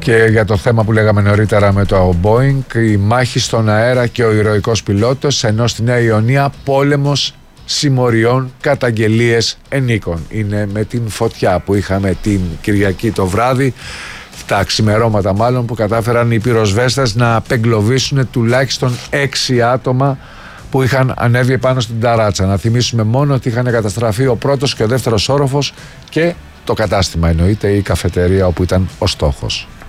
Και για το θέμα που λέγαμε νωρίτερα με το Boeing, η μάχη στον αέρα και ο ηρωικός πιλότος, ενώ στη Νέα Ιωνία πόλεμος συμμοριών, καταγγελίες ενίκων. Είναι με την φωτιά που είχαμε την Κυριακή το βράδυ, τα ξημερώματα μάλλον, που κατάφεραν οι πυροσβέστες να απεγκλωβίσουν τουλάχιστον 6 άτομα που είχαν ανέβει πάνω στην ταράτσα. Να θυμίσουμε μόνο ότι είχαν καταστραφεί ο πρώτος και ο δεύτερος όροφος και το κατάστημα, εννοείται, η καφετερία όπου ήταν ο στόχος.